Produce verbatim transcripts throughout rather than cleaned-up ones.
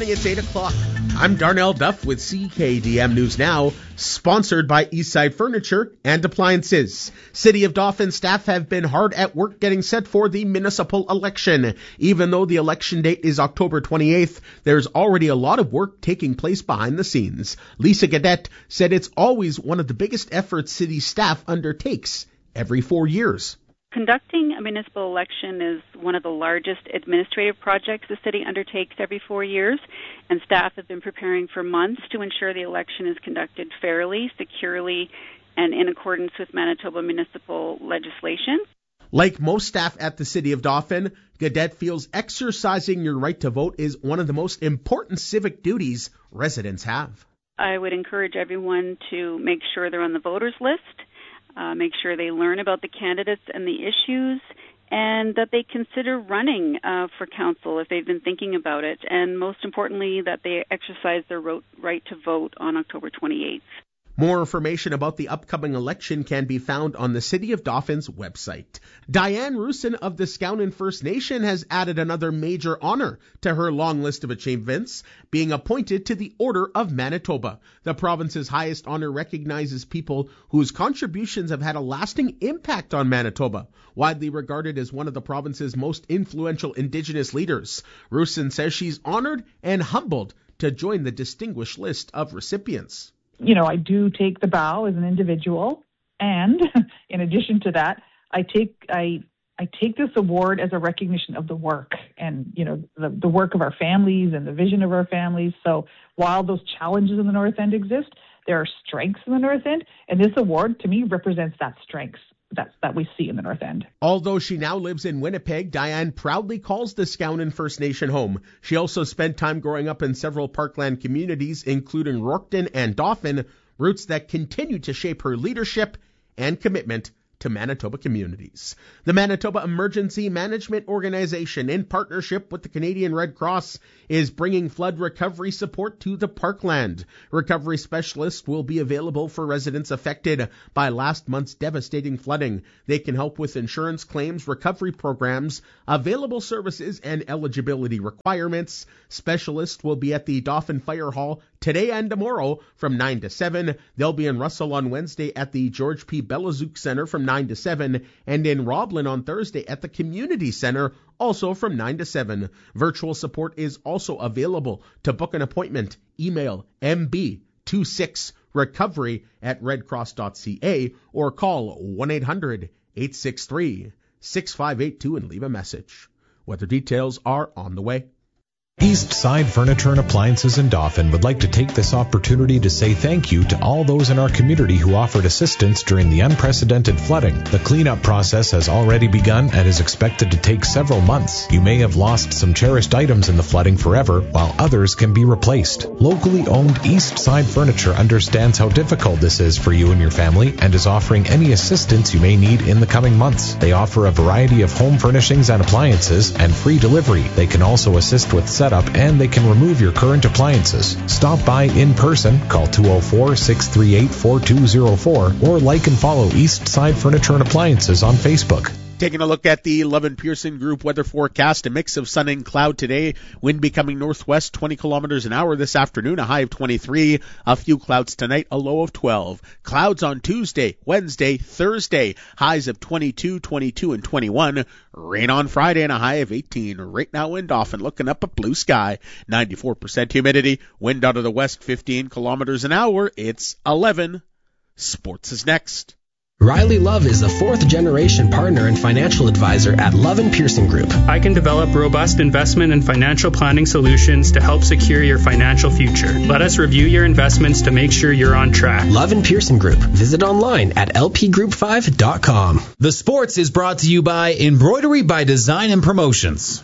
morning, it's eight o'clock. I'm Darnell Duff with C K D M News Now, sponsored by Eastside Furniture and Appliances. City of Dauphin staff have been hard at work getting set for the municipal election. Even though the election date is October twenty-eighth, there's already a lot of work taking place behind the scenes. Lisa Gadet said it's always one of the biggest efforts city staff undertakes every four years. Conducting a municipal election is one of the largest administrative projects the city undertakes every four years, and staff have been preparing for months to ensure the election is conducted fairly, securely, and in accordance with Manitoba municipal legislation. Like most staff at the City of Dauphin, Gadet feels exercising your right to vote is one of the most important civic duties residents have. I would encourage everyone to make sure they're on the voters list. Uh, make sure they learn about the candidates and the issues, and that they consider running uh, for council if they've been thinking about it, and most importantly, that they exercise their ro- right to vote on October twenty-eighth. More information about the upcoming election can be found on the City of Dauphin's website. Diane Rusin of the Skownin First Nation has added another major honor to her long list of achievements, being appointed to the Order of Manitoba. The province's highest honor recognizes people whose contributions have had a lasting impact on Manitoba, widely regarded as one of the province's most influential Indigenous leaders. Rusin says she's honored and humbled to join the distinguished list of recipients. You know, I do take the bow as an individual, and in addition to that, I take I I take this award as a recognition of the work and, you know, the, the work of our families and the vision of our families. So while those challenges in the North End exist, there are strengths in the North End, and this award to me represents that strengths that that we see in the North End. Although she now lives in Winnipeg, Diane proudly calls the Skownin First Nation home. She also spent time growing up in several parkland communities, including Rorkton and Dauphin, roots that continue to shape her leadership and commitment to Manitoba communities. The Manitoba Emergency Management Organization, in partnership with the Canadian Red Cross, is bringing flood recovery support to the parkland. Recovery specialists will be available for residents affected by last month's devastating flooding. They can help with insurance claims, recovery programs, available services, and eligibility requirements. Specialists will be at the Dauphin Fire Hall today and tomorrow from nine to seven. They'll be in Russell on Wednesday at the George P. Belazook Center from nine to seven, and in Roblin on Thursday at the Community Center, also from nine to seven. Virtual support is also available. To book an appointment, email m b two six recovery at redcross dot c a or call one eight hundred eight six three six five eight two and leave a message. Weather details are on the way. Eastside Furniture and Appliances in Dauphin would like to take this opportunity to say thank you to all those in our community who offered assistance during the unprecedented flooding. The cleanup process has already begun and is expected to take several months. You may have lost some cherished items in the flooding forever, while others can be replaced. Locally owned Eastside Furniture understands how difficult this is for you and your family and is offering any assistance you may need in the coming months. They offer a variety of home furnishings and appliances and free delivery. They can also assist with setup and they can remove your current appliances. Stop by in person, call two oh four, six three eight, four two oh four or like and follow Eastside Furniture and Appliances on Facebook. Taking a look at the Love and Pearson Group weather forecast, a mix of sun and cloud today, wind becoming northwest twenty kilometers an hour this afternoon, a high of twenty-three, a few clouds tonight, a low of twelve. Clouds on Tuesday, Wednesday, Thursday, highs of twenty-two, twenty-two, and twenty-one. Rain on Friday and a high of eighteen. Right now in Dauphin, looking up at blue sky, ninety-four percent humidity, wind out of the west fifteen kilometers an hour, it's eleven. Sports is next. Riley Love is a fourth-generation partner and financial advisor at Love and Pearson Group. I can develop robust investment and financial planning solutions to help secure your financial future. Let us review your investments to make sure you're on track. Love and Pearson Group. Visit online at l p group five dot com. The Sports is brought to you by Embroidery by Design and Promotions.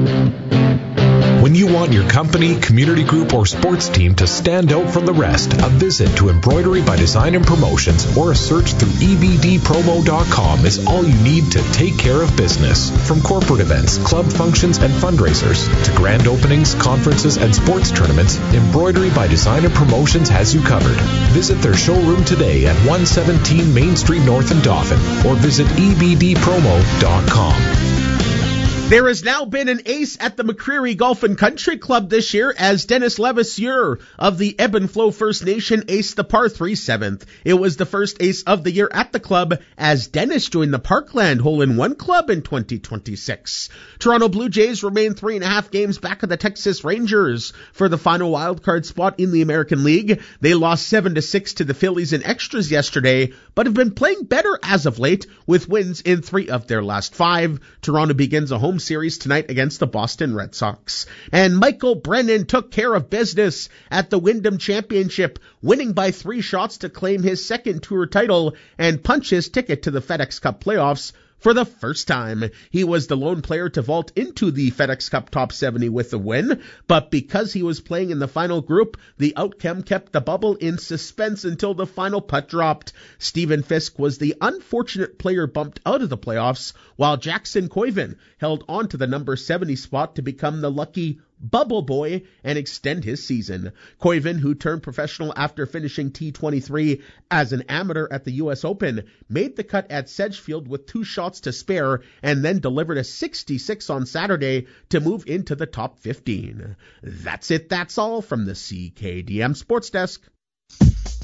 When you want your company, community group, or sports team to stand out from the rest, a visit to Embroidery by Design and Promotions or a search through e b d promo dot com is all you need to take care of business. From corporate events, club functions, and fundraisers to grand openings, conferences, and sports tournaments, Embroidery by Design and Promotions has you covered. Visit their showroom today at one seventeen Main Street North in Dauphin or visit e b d promo dot com. There has now been an ace at the McCreary Golf and Country Club this year as Dennis Levasseur of the Ebb and Flow First Nation aced the par three seventh. It was the first ace of the year at the club as Dennis joined the Parkland Hole-in-One Club in twenty twenty-six. Toronto Blue Jays remain three and a half games back of the Texas Rangers for the final wildcard spot in the American League. They lost seven to six to the Phillies in extras yesterday, but have been playing better as of late with wins in three of their last five. Toronto begins a home series tonight against the Boston Red Sox. And Michael Brennan took care of business at the Wyndham Championship, winning by three shots to claim his second tour title and punch his ticket to the FedEx Cup playoffs for the first time. He was the lone player to vault into the FedEx Cup top seventy with a win, but because he was playing in the final group, the outcome kept the bubble in suspense until the final putt dropped. Stephen Fisk was the unfortunate player bumped out of the playoffs, while Jackson Koivin held on to the number seventy spot to become the lucky Bubble Boy and extend his season. Koivin, who turned professional after finishing T twenty-three as an amateur at the U S Open, made the cut at Sedgefield with two shots to spare and then delivered a sixty-six on Saturday to move into the top fifteen. That's it, that's all from the C K D M Sports Desk.